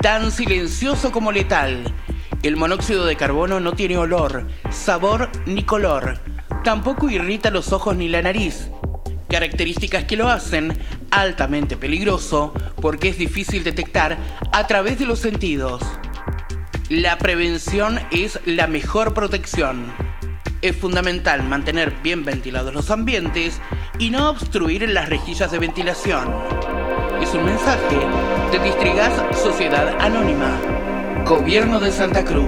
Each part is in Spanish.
tan silencioso como letal. El monóxido de carbono no tiene olor, sabor ni color. Tampoco irrita los ojos ni la nariz. Características que lo hacen altamente peligroso porque es difícil detectar a través de los sentidos. La prevención es la mejor protección. Es fundamental mantener bien ventilados los ambientes y no obstruir las rejillas de ventilación. Es un mensaje de Distrigas Sociedad Anónima, Gobierno de Santa Cruz.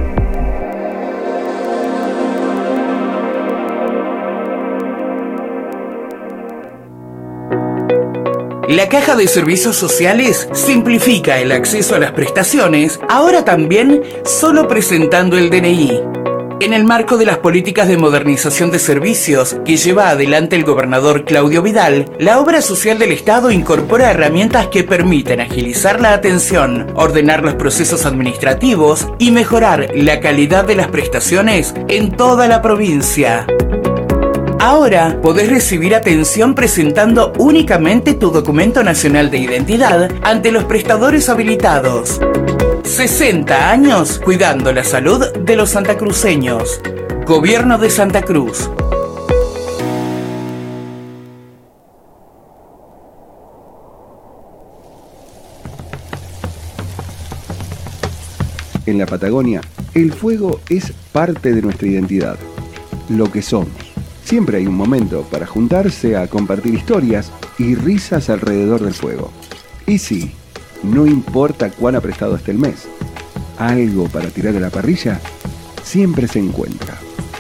La Caja de Servicios Sociales simplifica el acceso a las prestaciones, ahora también solo presentando el DNI. En el marco de las políticas de modernización de servicios que lleva adelante el gobernador Claudio Vidal, la obra social del Estado incorpora herramientas que permiten agilizar la atención, ordenar los procesos administrativos y mejorar la calidad de las prestaciones en toda la provincia. Ahora podés recibir atención presentando únicamente tu documento nacional de identidad ante los prestadores habilitados. 60 años cuidando la salud de los santacruceños. Gobierno de Santa Cruz. En la Patagonia, el fuego es parte de nuestra identidad, lo que somos. Siempre hay un momento para juntarse a compartir historias y risas alrededor del fuego. Y sí, no importa cuán aprestado esté el mes, algo para tirar a la parrilla siempre se encuentra.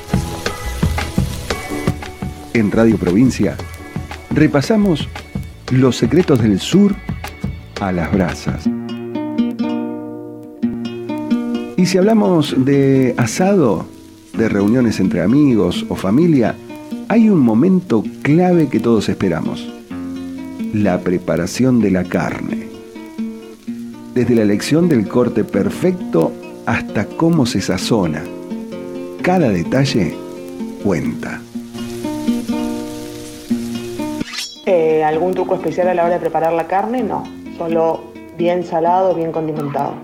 En Radio Provincia, repasamos los secretos del sur a las brasas. Y si hablamos de asado, de reuniones entre amigos o familia, hay un momento clave que todos esperamos: la preparación de la carne. Desde la elección del corte perfecto hasta cómo se sazona, cada detalle cuenta. ¿Algún truco especial a la hora de preparar la carne? No, solo bien salado, bien condimentado.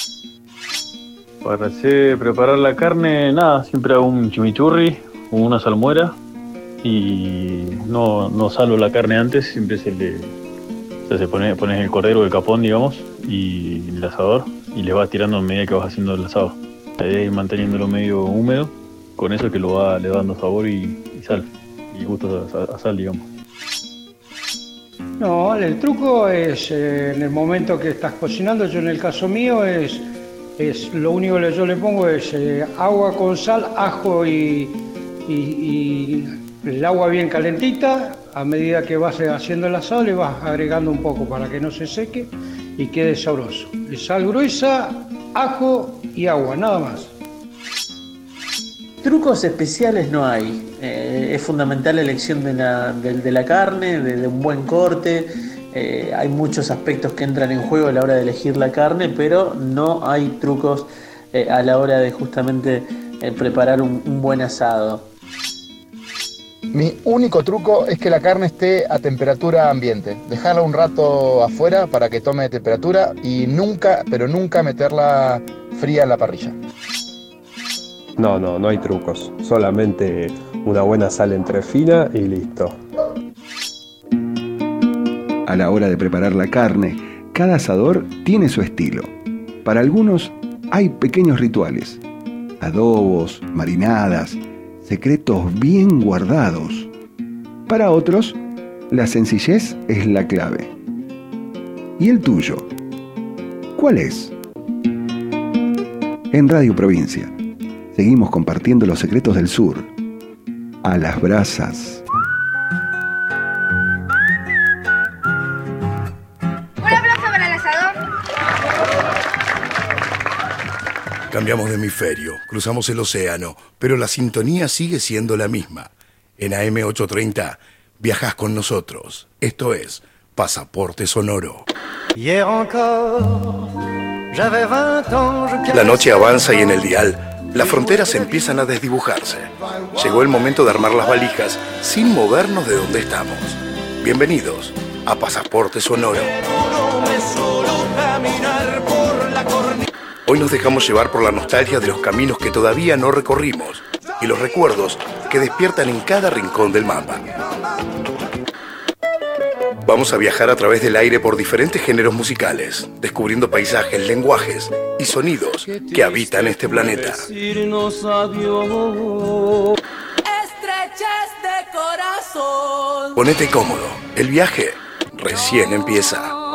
Para preparar la carne, nada, siempre hago un chimichurri o una salmuera y no salvo la carne antes, siempre pones el cordero o el capón, digamos, y el asador y le vas tirando a medida que vas haciendo el asado. La idea es ir manteniéndolo medio húmedo, con eso que le va dando sabor y sal, y gusto a sal, digamos. No, el truco es en el momento que estás cocinando. Yo en el caso mío es lo único que yo le pongo es agua con sal, ajo y el agua bien calentita. A medida que vas haciendo el asado le vas agregando un poco para que no se seque y quede sabroso. Sal gruesa, ajo y agua, nada más. Trucos especiales no hay. Es fundamental la elección de la carne, de un buen corte. Hay muchos aspectos que entran en juego a la hora de elegir la carne, pero no hay trucos a la hora de justamente preparar un buen asado. Mi único truco es que la carne esté a temperatura ambiente. Dejarla un rato afuera para que tome temperatura y nunca, pero nunca meterla fría en la parrilla. No hay trucos. Solamente una buena sal entrefina y listo. A la hora de preparar la carne, cada asador tiene su estilo. Para algunos hay pequeños rituales, adobos, marinadas, secretos bien guardados. Para otros, la sencillez es la clave. ¿Y el tuyo? ¿Cuál es? En Radio Provincia, seguimos compartiendo los secretos del sur. A las brasas. Un aplauso para el asador. Cambiamos de hemisferio, cruzamos el océano, pero la sintonía sigue siendo la misma. En AM830 viajás con nosotros. Esto es Pasaporte Sonoro. La noche avanza y en el dial las fronteras empiezan a desdibujarse. Llegó el momento de armar las valijas sin movernos de donde estamos. Bienvenidos a Pasaporte Sonoro. Solo caminar por Hoy nos dejamos llevar por la nostalgia de los caminos que todavía no recorrimos y los recuerdos que despiertan en cada rincón del mapa. Vamos a viajar a través del aire por diferentes géneros musicales, descubriendo paisajes, lenguajes y sonidos que habitan este planeta. Ponete cómodo, el viaje recién empieza.